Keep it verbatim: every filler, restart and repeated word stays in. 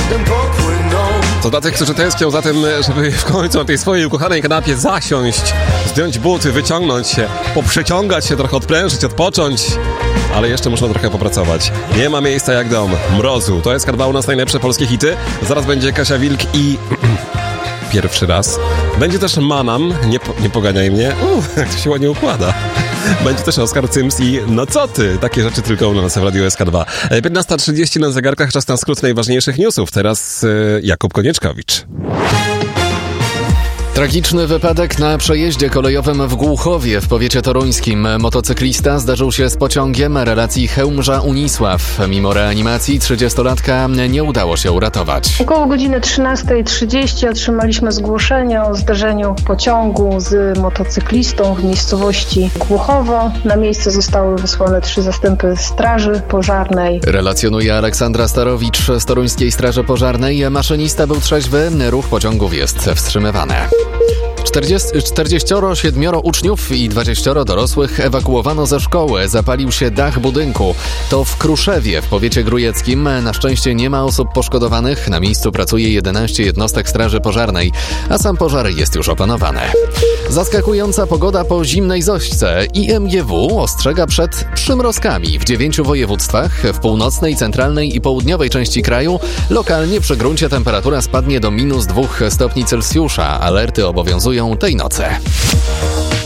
To dla tych, którzy tęsknią za tym, żeby w końcu na tej swojej ukochanej kanapie zasiąść, zdjąć buty, wyciągnąć się, poprzeciągać się, trochę odprężyć, odpocząć. Ale jeszcze można trochę popracować. Nie ma miejsca jak dom. Mrozu. To jest K dwa u nas najlepsze polskie hity. Zaraz będzie Kasia Wilk i... Pierwszy raz. Będzie też Manam. Nie, po, nie poganiaj mnie. Uff, jak to się ładnie układa. Będzie też Oskar Cyms i no co ty? Takie rzeczy tylko u nas w Radiu S K dwa. piętnasta trzydzieści na zegarkach, czas na skrót najważniejszych newsów. Teraz yy, Jakub Konieczkowicz. Tragiczny wypadek na przejeździe kolejowym w Głuchowie w powiecie toruńskim. Motocyklista zdarzył się z pociągiem relacji Chełmża-Unisław. Mimo reanimacji trzydziestolatka nie udało się uratować. Około godziny trzynasta trzydzieści otrzymaliśmy zgłoszenie o zdarzeniu pociągu z motocyklistą w miejscowości Głuchowo. Na miejsce zostały wysłane trzy zastępy straży pożarnej. Relacjonuje Aleksandra Starowicz z Toruńskiej Straży Pożarnej. Maszynista był trzeźwy, ruch pociągów jest wstrzymywany. czterdzieści siedem uczniów i dwadzieścia dorosłych ewakuowano ze szkoły. Zapalił się dach budynku. To w Kruszewie w powiecie grójeckim. Na szczęście nie ma osób poszkodowanych. Na miejscu pracuje jedenaście jednostek straży pożarnej, a sam pożar jest już opanowany. Zaskakująca pogoda po zimnej Zośce. I M G W ostrzega przed przymrozkami w dziewięciu województwach. W północnej, centralnej i południowej części kraju lokalnie przy gruncie temperatura spadnie do minus dwóch stopni Celsjusza. Alerty obowiązują tej nocy.